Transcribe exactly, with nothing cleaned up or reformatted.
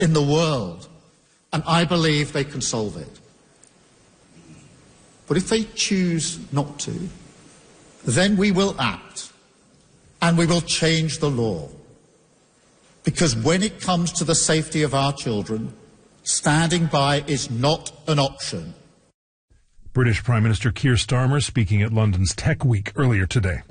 in the world, and I believe they can solve it. But if they choose not to, then we will act, and we will change the law. Because when it comes to the safety of our children, standing by is not an option. British Prime Minister Keir Starmer speaking at London's Tech Week earlier today.